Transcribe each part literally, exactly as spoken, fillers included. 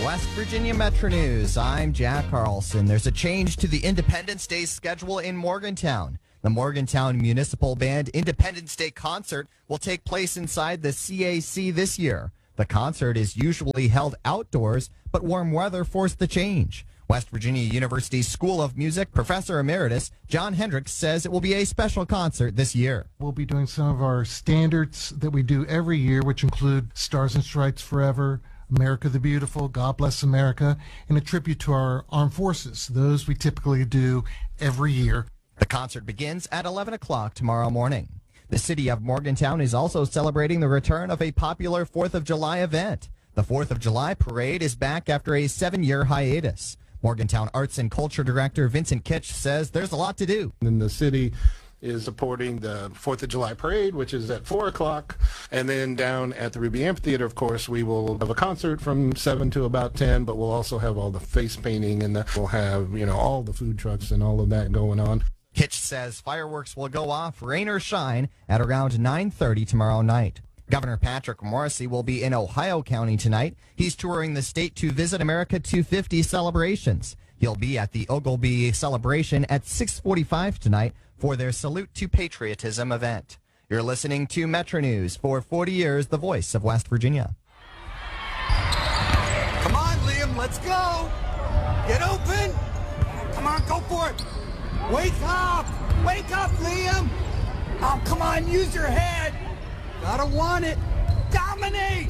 West Virginia Metro News. I'm Jack Carlson. There's a change to the Independence Day schedule in Morgantown. The Morgantown Municipal Band Independence Day concert will take place inside the C A C this year. The concert is usually held outdoors, but warm weather forced the change. West Virginia University School of Music Professor Emeritus John Hendricks says it will be a special concert this year. We'll be doing some of our standards that we do every year, which include Stars and Stripes Forever, America the Beautiful, God Bless America, and a tribute to our armed forces. Those we typically do every year. The concert begins at eleven o'clock tomorrow morning. The city of Morgantown is also celebrating the return of a popular fourth of July event. The fourth of July parade is back after a seven-year hiatus. Morgantown Arts and Culture Director Vincent Kitch says there's a lot to do. And the city is supporting the fourth of July parade, which is at four o'clock. And then down at the Ruby Amphitheater, of course, we will have a concert from seven to about ten, but we'll also have all the face painting, and the, we'll have, you know, all the food trucks and all of that going on. Kitch says fireworks will go off, rain or shine, at around nine thirty tomorrow night. Governor Patrick Morrisey will be in Ohio County tonight. He's touring the state to visit America two fifty celebrations. He'll be at the Oglebay celebration at six forty-five tonight for their Salute to Patriotism event. You're listening to Metro News. For forty years, the voice of West Virginia. Come on, Liam, let's go. Get open. Come on, go for it. Wake up. Wake up, Liam. Oh, come on, use your head. Gotta want it. Dominate!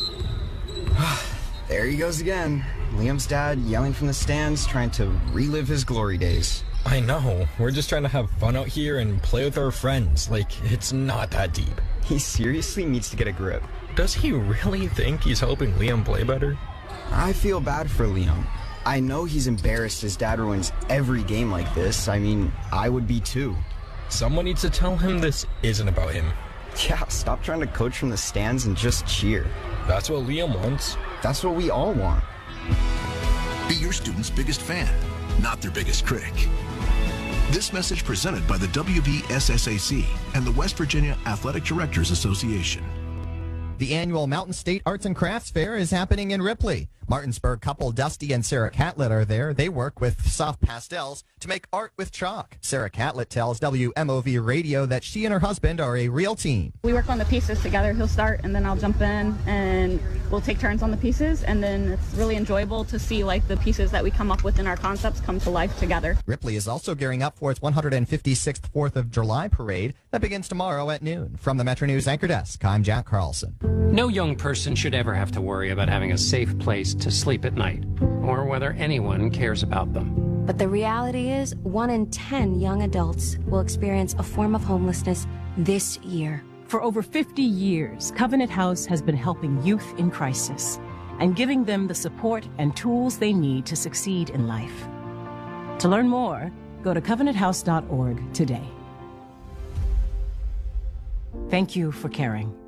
There he goes again. Liam's dad yelling from the stands, trying to relive his glory days. I know. We're just trying to have fun out here and play with our friends. Like, it's not that deep. He seriously needs to get a grip. Does he really think he's helping Liam play better? I feel bad for Liam. I know he's embarrassed his dad ruins every game like this. I mean, I would be too. Someone needs to tell him this isn't about him. Yeah, stop trying to coach from the stands and just cheer. That's what Liam wants. That's what we all want. Be your student's biggest fan, not their biggest critic. This message presented by the W V S S A C and the West Virginia Athletic Directors Association. The annual Mountain State Arts and Crafts Fair is happening in Ripley. Martinsburg couple Dusty and Sarah Catlett are there. They work with soft pastels to make art with chalk. Sarah Catlett tells W M O V Radio that she and her husband are a real team. We work on the pieces together. He'll start and then I'll jump in and we'll take turns on the pieces, and then it's really enjoyable to see like the pieces that we come up with in our concepts come to life together. Ripley is also gearing up for its one hundred fifty-sixth fourth of July parade that begins tomorrow at noon. From the Metro News Anchor Desk, I'm Jack Carlson. No young person should ever have to worry about having a safe place to sleep at night, or whether anyone cares about them. But the reality is, one in ten young adults will experience a form of homelessness this year. For over fifty years, Covenant House has been helping youth in crisis and giving them the support and tools they need to succeed in life. To learn more, go to covenant house dot org today. Thank you for caring.